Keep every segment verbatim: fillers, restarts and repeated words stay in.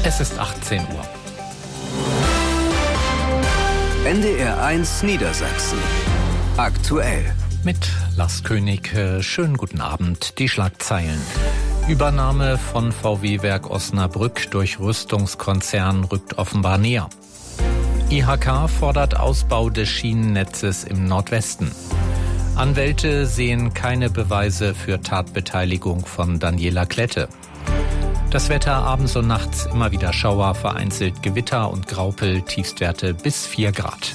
Es ist achtzehn Uhr. N D R eins Niedersachsen. Aktuell. Mit Lars König. Schönen guten Abend. Die Schlagzeilen. Übernahme von V W-Werk Osnabrück durch Rüstungskonzern rückt offenbar näher. I H K fordert Ausbau des Schienennetzes im Nordwesten. Anwälte sehen keine Beweise für Tatbeteiligung von Daniela Klette. Das Wetter abends und nachts immer wieder Schauer, vereinzelt Gewitter und Graupel, Tiefstwerte bis vier Grad.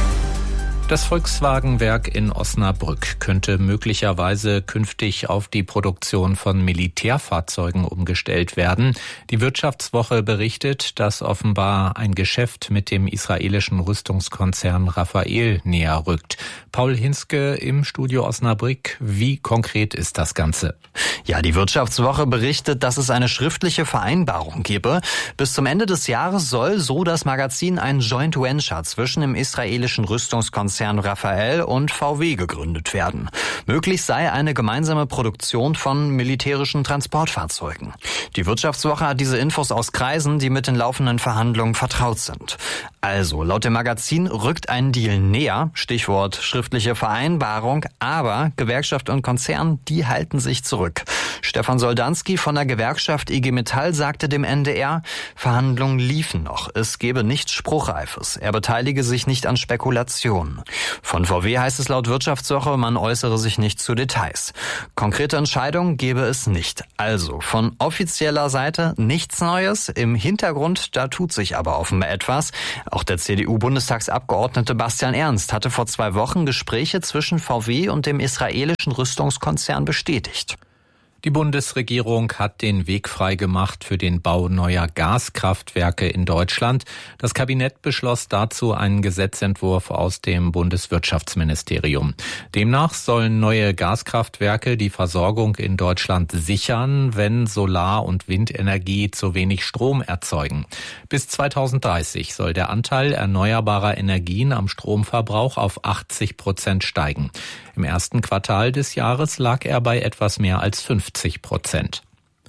Das Volkswagen-Werk in Osnabrück könnte möglicherweise künftig auf die Produktion von Militärfahrzeugen umgestellt werden. Die Wirtschaftswoche berichtet, dass offenbar ein Geschäft mit dem israelischen Rüstungskonzern Rafael näher rückt. Paul Hinske im Studio Osnabrück. Wie konkret ist das Ganze? Ja, die Wirtschaftswoche berichtet, dass es eine schriftliche Vereinbarung gebe. Bis zum Ende des Jahres soll, so das Magazin, ein Joint Venture zwischen dem israelischen Rüstungskonzern Rafael und V W gegründet werden. Möglich sei eine gemeinsame Produktion von militärischen Transportfahrzeugen. Die Wirtschaftswoche hat diese Infos aus Kreisen, die mit den laufenden Verhandlungen vertraut sind. Also, laut dem Magazin rückt ein Deal näher, Stichwort schriftliche Vereinbarung, aber Gewerkschaft und Konzern, die halten sich zurück. Stefan Soldanski von der Gewerkschaft I G Metall sagte dem N D R, Verhandlungen liefen noch, es gebe nichts Spruchreifes, er beteilige sich nicht an Spekulationen. Von V W heißt es laut Wirtschaftswoche, man äußere sich nicht zu Details. Konkrete Entscheidungen gebe es nicht. Also von offizieller Seite nichts Neues. Im Hintergrund, da tut sich aber offenbar etwas. Auch der C D U-Bundestagsabgeordnete Bastian Ernst hatte vor zwei Wochen Gespräche zwischen V W und dem israelischen Rüstungskonzern bestätigt. Die Bundesregierung hat den Weg freigemacht für den Bau neuer Gaskraftwerke in Deutschland. Das Kabinett beschloss dazu einen Gesetzentwurf aus dem Bundeswirtschaftsministerium. Demnach sollen neue Gaskraftwerke die Versorgung in Deutschland sichern, wenn Solar- und Windenergie zu wenig Strom erzeugen. Bis zweitausenddreißig soll der Anteil erneuerbarer Energien am Stromverbrauch auf achtzig Prozent steigen. Im ersten Quartal des Jahres lag er bei etwas mehr als fünfzig Prozent.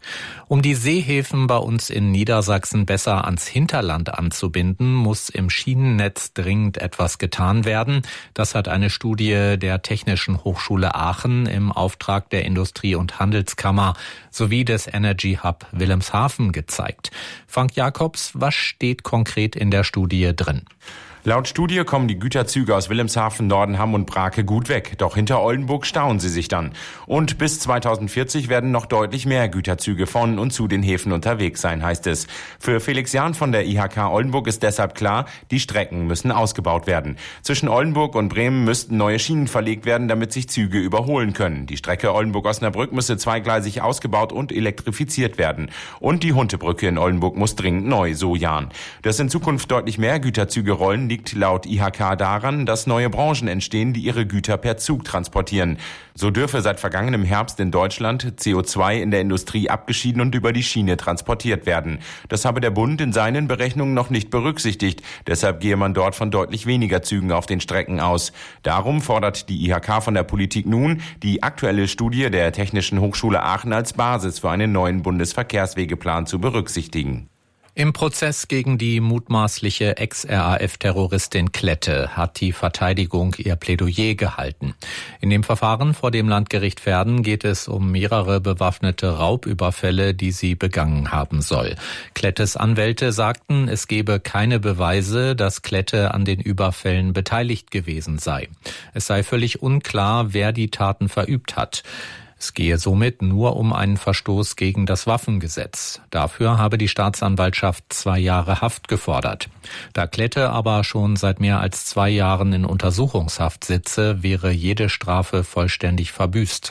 Um die Seehäfen bei uns in Niedersachsen besser ans Hinterland anzubinden, muss im Schienennetz dringend etwas getan werden. Das hat eine Studie der Technischen Hochschule Aachen im Auftrag der Industrie- und Handelskammer sowie des Energy Hub Wilhelmshaven gezeigt. Frank Jakobs, was steht konkret in der Studie drin? Laut Studie kommen die Güterzüge aus Wilhelmshaven, Nordenham und Brake gut weg. Doch hinter Oldenburg stauen sie sich dann. Und bis zweitausendvierzig werden noch deutlich mehr Güterzüge von und zu den Häfen unterwegs sein, heißt es. Für Felix Jahn von der I H K Oldenburg ist deshalb klar, die Strecken müssen ausgebaut werden. Zwischen Oldenburg und Bremen müssten neue Schienen verlegt werden, damit sich Züge überholen können. Die Strecke Oldenburg-Osnabrück müsse zweigleisig ausgebaut und elektrifiziert werden. Und die Huntebrücke in Oldenburg muss dringend neu, so Jahn. Dass in Zukunft deutlich mehr Güterzüge rollen, liegt laut I H K daran, dass neue Branchen entstehen, die ihre Güter per Zug transportieren. So dürfe seit vergangenem Herbst in Deutschland C O zwei in der Industrie abgeschieden und über die Schiene transportiert werden. Das habe der Bund in seinen Berechnungen noch nicht berücksichtigt. Deshalb gehe man dort von deutlich weniger Zügen auf den Strecken aus. Darum fordert die I H K von der Politik nun, die aktuelle Studie der Technischen Hochschule Aachen als Basis für einen neuen Bundesverkehrswegeplan zu berücksichtigen. Im Prozess gegen die mutmaßliche Ex-R A F-Terroristin Klette hat die Verteidigung ihr Plädoyer gehalten. In dem Verfahren vor dem Landgericht Verden geht es um mehrere bewaffnete Raubüberfälle, die sie begangen haben soll. Klettes Anwälte sagten, es gebe keine Beweise, dass Klette an den Überfällen beteiligt gewesen sei. Es sei völlig unklar, wer die Taten verübt hat. Es gehe somit nur um einen Verstoß gegen das Waffengesetz. Dafür habe die Staatsanwaltschaft zwei Jahre Haft gefordert. Da Klette aber schon seit mehr als zwei Jahren in Untersuchungshaft sitze, wäre jede Strafe vollständig verbüßt.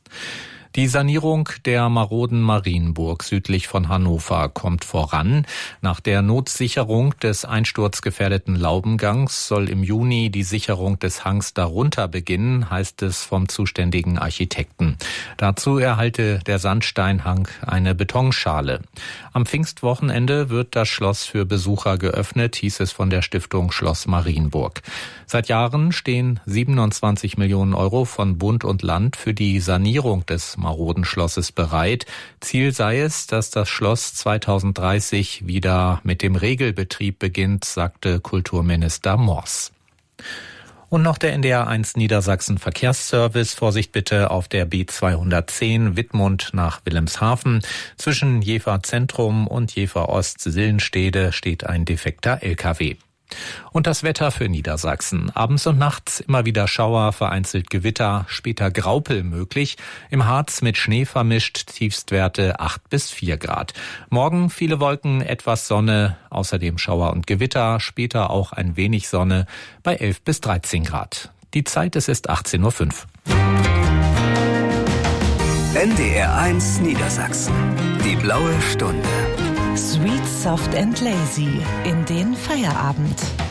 Die Sanierung der maroden Marienburg südlich von Hannover kommt voran. Nach der Notsicherung des einsturzgefährdeten Laubengangs soll im Juni die Sicherung des Hangs darunter beginnen, heißt es vom zuständigen Architekten. Dazu erhalte der Sandsteinhang eine Betonschale. Am Pfingstwochenende wird das Schloss für Besucher geöffnet, hieß es von der Stiftung Schloss Marienburg. Seit Jahren stehen siebenundzwanzig Millionen Euro von Bund und Land für die Sanierung des maroden Schlosses bereit. Ziel sei es, dass das Schloss zweitausenddreißig wieder mit dem Regelbetrieb beginnt, sagte Kulturminister Mors. Und noch der N D R eins Niedersachsen Verkehrsservice. Vorsicht bitte auf der B zweihundertzehn Wittmund nach Wilhelmshaven. Zwischen Jever Zentrum und Jever Ost Sillenstede steht ein defekter L K W. Und das Wetter für Niedersachsen. Abends und nachts immer wieder Schauer, vereinzelt Gewitter, später Graupel möglich. Im Harz mit Schnee vermischt, Tiefstwerte acht bis vier Grad. Morgen viele Wolken, etwas Sonne, außerdem Schauer und Gewitter, später auch ein wenig Sonne bei elf bis dreizehn Grad. Die Zeit, es ist achtzehn Uhr fünf. N D R eins Niedersachsen. Die blaue Stunde. Sweet, soft and lazy in den Feierabend.